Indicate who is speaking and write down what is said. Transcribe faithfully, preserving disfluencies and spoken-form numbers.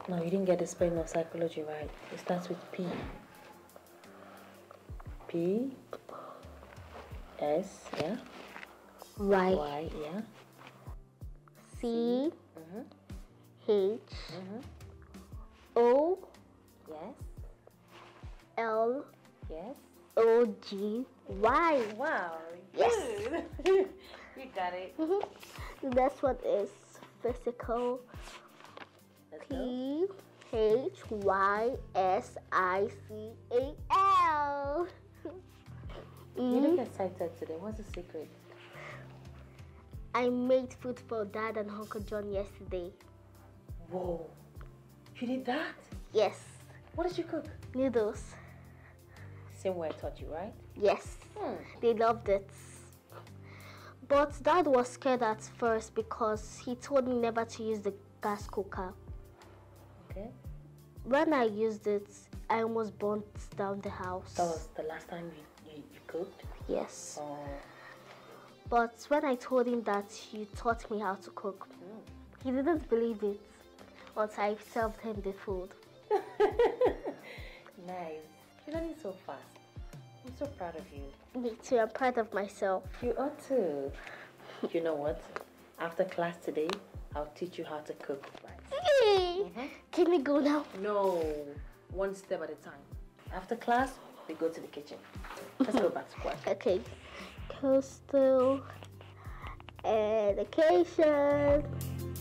Speaker 1: No, you didn't get the spelling of psychology right. It starts with P. P. S, yeah.
Speaker 2: Y.
Speaker 1: Y, yeah.
Speaker 2: C.
Speaker 1: Mm-hmm.
Speaker 2: H.
Speaker 1: Mm-hmm.
Speaker 2: O.
Speaker 1: Yes.
Speaker 2: L.
Speaker 1: Yes.
Speaker 2: O. G. Y.
Speaker 1: Wow.
Speaker 2: Yes.
Speaker 1: Good. You got it.
Speaker 2: Mm-hmm. That's what is physical.
Speaker 1: Let's
Speaker 2: P. H. Y. S. I. C. A. L.
Speaker 1: You don't get excited today. What's the secret?
Speaker 2: I made food for Dad and Uncle John yesterday.
Speaker 1: Whoa. You did that?
Speaker 2: Yes.
Speaker 1: What did you cook?
Speaker 2: Noodles.
Speaker 1: Same way I taught you, right?
Speaker 2: Yes.
Speaker 1: Hmm.
Speaker 2: They loved it. But Dad was scared at first because he told me never to use the gas cooker.
Speaker 1: Okay.
Speaker 2: When I used it, I almost burnt down the house.
Speaker 1: That was the last time you, you, you cooked?
Speaker 2: Yes.
Speaker 1: Oh.
Speaker 2: But when I told him that you taught me how to cook,
Speaker 1: Mm.
Speaker 2: he didn't believe it until I served him the food.
Speaker 1: Nice. You're learning so fast. I'm so proud of you.
Speaker 2: Me too, I'm proud of myself.
Speaker 1: You ought to. You know what? After class today, I'll teach you how to cook rice.
Speaker 2: Mm-hmm. Can we go now?
Speaker 1: No, one step at a time. After class, we go to the kitchen. Let's go back to work.
Speaker 2: Okay. Coastal education.